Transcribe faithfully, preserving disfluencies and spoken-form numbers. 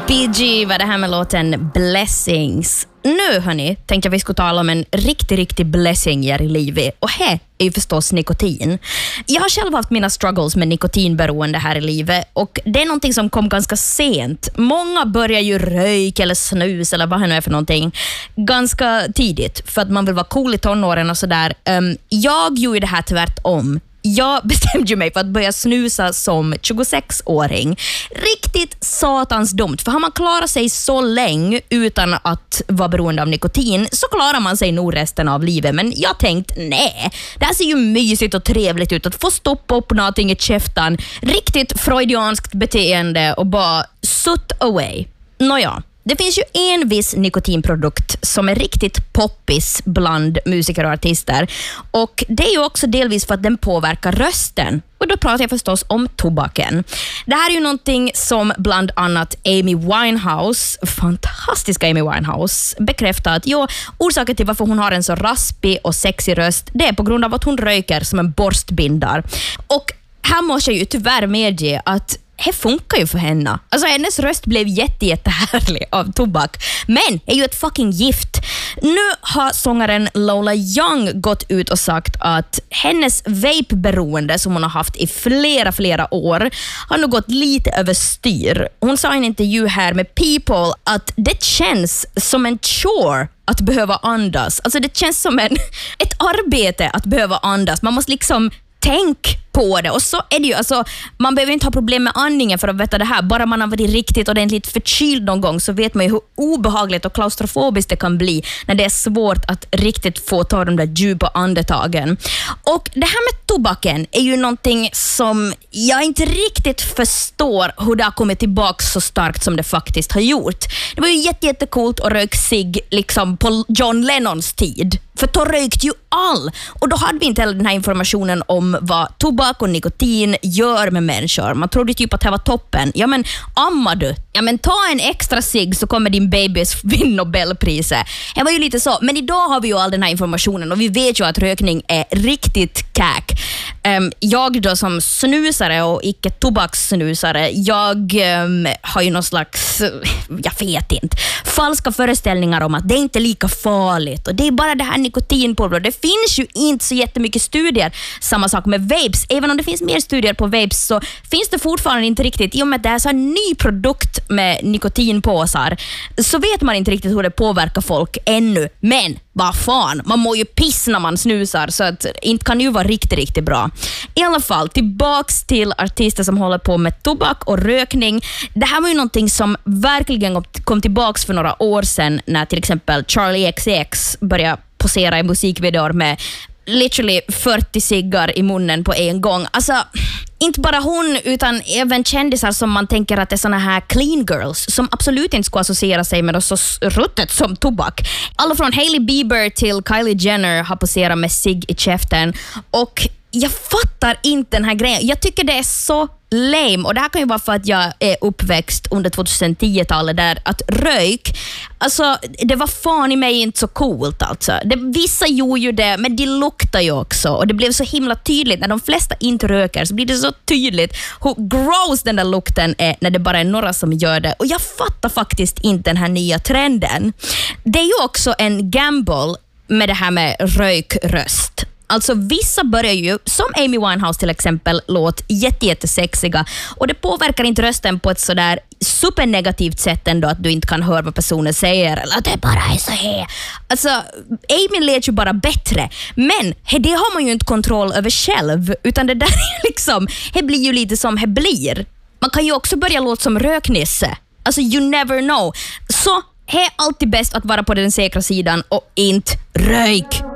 B G var det här med låten Blessings. Nu hörni, tänkte jag vi skulle tala om en riktig, riktig blessing i livet. Och här är ju förstås nikotin. Jag har själv haft mina struggles med nikotinberoende här i livet. Och det är någonting som kom ganska sent. Många börjar ju röjk eller snus eller vad det nu är för någonting ganska tidigt. För att man vill vara cool i tonåren och sådär. Um, jag gjorde det här tvärtom. Jag bestämde mig för att börja snusa som tjugosex-åring. Riktigt satans dumt. För har man klarat sig så länge utan att vara beroende av nikotin så klarar man sig nog resten av livet. Men jag tänkte, nej. Det här ser ju mysigt och trevligt ut. Att få stoppa upp någonting i käften. Riktigt freudianskt beteende och bara sutt away. Nåja. Det finns ju en viss nikotinprodukt som är riktigt poppis bland musiker och artister. Och det är ju också delvis för att den påverkar rösten. Och då pratar jag förstås om tobaken. Det här är ju någonting som bland annat Amy Winehouse, fantastiska Amy Winehouse, bekräftar att jo, orsaken till varför hon har en så raspig och sexig röst, det är på grund av att hon röker som en borstbindar. Och här måste jag ju tyvärr medge att det funkar ju för henne. Alltså hennes röst blev jätte, jättehärlig av tobak. Men är ju ett fucking gift. Nu har sångaren Lola Young gått ut och sagt att hennes vape-beroende som hon har haft i flera, flera år har nu gått lite överstyr. Hon sa i en intervju här med People att det känns som en chore att behöva andas. Alltså det känns som en, ett arbete att behöva andas. Man måste liksom tänk på det. Och så är det ju, alltså, man behöver inte ha problem med andningen för att veta det här. Bara man har varit riktigt ordentligt förkyld någon gång så vet man ju hur obehagligt och klaustrofobiskt det kan bli när det är svårt att riktigt få ta de där djupa andetagen. Och det här med tobaken är ju någonting som jag inte riktigt förstår hur det har kommit tillbaka så starkt som det faktiskt har gjort. Det var ju jätte, jättecoolt att röka sig liksom på John Lennons tid. För då rökte ju all. Och då hade vi inte heller den här informationen om vad tobak och nikotin gör med människor. Man trodde typ att det var toppen. Ja men, ammar du? Ja men ta en extra cigg så kommer din babys vinna Nobelpriset. Det var ju lite så. Men idag har vi ju all den här informationen och vi vet ju att rökning är riktigt käk. Um, jag då som snusare och icke tobakssnusare, jag um, har ju någon slags, jag vet inte, falska föreställningar om att det är inte lika farligt och det är bara det här nikotinpulver. Det finns ju inte så jättemycket studier. Samma sak med vapes. Även om det finns mer studier på vapes så finns det fortfarande inte riktigt. I och med att det är så en ny produkt med nikotinpåsar så vet man inte riktigt hur det påverkar folk ännu. Men vad fan, man mår ju piss när man snusar så att inte kan ju vara riktigt, riktigt bra. I alla fall, tillbaks till artister som håller på med tobak och rökning. Det här var ju någonting som verkligen kom tillbaks för några år sedan när till exempel Charlie X C X började posera i musikvideor med literally fyrtio ciggar i munnen på en gång. Alltså, inte bara hon utan även kändisar som man tänker att det är såna här clean girls som absolut inte ska associera sig med något så ruttet som tobak. Alla från Hailey Bieber till Kylie Jenner har poserat med cigg i käften och jag fattar inte den här grejen. Jag tycker det är så lame och det här kan ju vara för att jag är uppväxt under tjugohundratio-talet där att rök, alltså det var fan i mig inte så coolt alltså. Det, vissa gjorde ju det men det luktar ju också och det blev så himla tydligt när de flesta inte röker så blir det så tydligt hur gross den där lukten är när det bara är några som gör det och jag fattar faktiskt inte den här nya trenden. Det är ju också en gamble med det här med rökröst. Alltså vissa börjar ju, som Amy Winehouse till exempel, låt jätte, jättesexiga och det påverkar inte rösten på ett sådär supernegativt sätt ändå att du inte kan höra vad personen säger eller att det bara är så här. Alltså Amy lät ju bara bättre men det har man ju inte kontroll över själv utan det där är liksom, det blir ju lite som det blir. Man kan ju också börja låta som röknisse. Alltså you never know. Så det är alltid bäst att vara på den säkra sidan och inte rök.